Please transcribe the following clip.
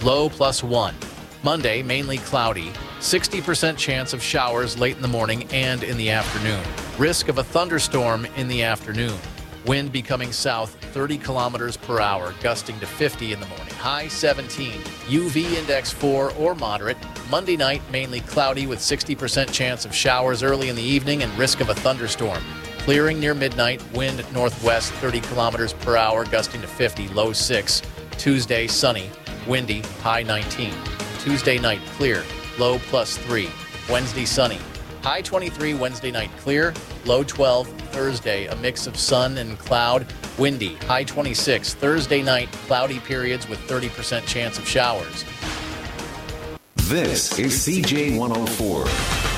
low +1. Monday, mainly cloudy, 60% chance of showers late in the morning and in the afternoon. Risk of a thunderstorm in the afternoon. Wind becoming south 30 kilometers per hour, gusting to 50 in the morning. High 17. UV index 4 or moderate. Monday night, mainly cloudy with 60% chance of showers early in the evening and risk of a thunderstorm. Clearing near midnight, wind northwest 30 kilometers per hour, gusting to 50, low 6. Tuesday, sunny, windy, high 19. Tuesday night, clear, low +3. Wednesday, sunny, high 23. Wednesday night, clear, low 12. Thursday, a mix of sun and cloud, windy, high 26. Thursday night, cloudy periods with 30% chance of showers. This is CJ104.